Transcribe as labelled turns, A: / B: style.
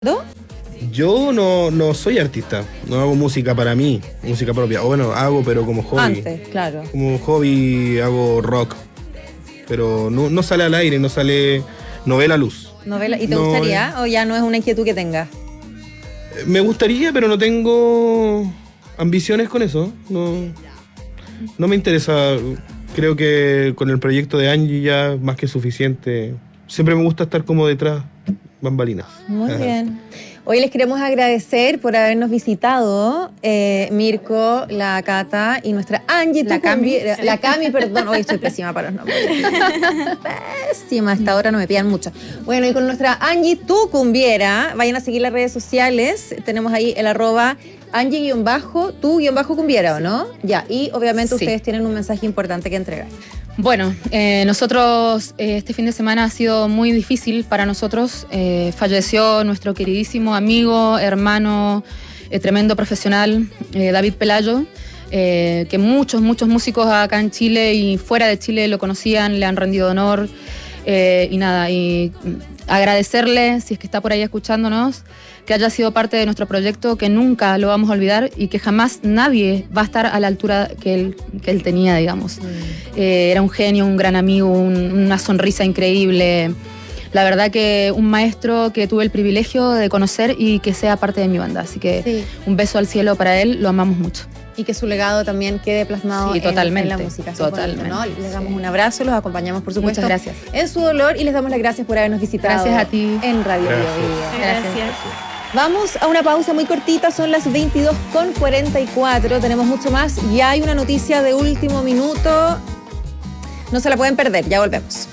A: ¿No?
B: Yo no soy artista, no hago música para mí, música propia. O bueno, hago, pero como hobby.
A: Antes, claro.
B: Como hobby hago rock, pero no sale al aire, no ve la luz.
A: ¿Novela? ¿Y te
B: No,
A: gustaría o ya no es una inquietud que tengas?
B: Me gustaría, pero no tengo ambiciones con eso. No me interesa. Creo que con el proyecto de Angie ya más que suficiente. Siempre me gusta estar como detrás, bambalinas.
A: Muy bien. Hoy les queremos agradecer por habernos visitado, Mirko, la Cata y nuestra Angie.
C: La Cami.
A: La Cami, perdón, hoy estoy pésima para los nombres. Pésima, hasta ahora no me pidan mucho. Bueno, y con nuestra Angie, tu cumbiera, vayan a seguir las redes sociales. Tenemos ahí el @ Angie_tu_cumbiera, ¿o no? Ya, y obviamente
C: Sí.
A: ustedes tienen un mensaje importante que entregar.
C: Bueno, nosotros este fin de semana ha sido muy difícil para nosotros. Falleció nuestro queridísimo amigo, hermano, tremendo profesional, David Pelayo, que muchos músicos acá en Chile y fuera de Chile lo conocían, le han rendido honor. Y nada, y agradecerle, si es que está por ahí escuchándonos, que haya sido parte de nuestro proyecto, que nunca lo vamos a olvidar y que jamás nadie va a estar a la altura que él tenía, digamos. Era un genio, un gran amigo, una sonrisa increíble. La verdad que un maestro que tuve el privilegio de conocer y que sea parte de mi banda. Así que
A: Sí.
C: un beso al cielo para él, lo amamos mucho.
A: Y que su legado también quede plasmado
C: Sí,
A: en
C: totalmente,
A: la música. Eso es
C: totalmente,
A: bonito, ¿no? Les damos
C: sí.
A: un abrazo, los acompañamos, por supuesto,
C: Muchas gracias.
A: en su dolor y les damos las gracias por habernos visitado.
C: Gracias a ti.
A: En Radio
B: Gracias.
A: Bio Bio.
C: Gracias.
A: Vamos a una pausa muy cortita, son las 22:44, tenemos mucho más. Ya hay una noticia de último minuto, no se la pueden perder, ya volvemos.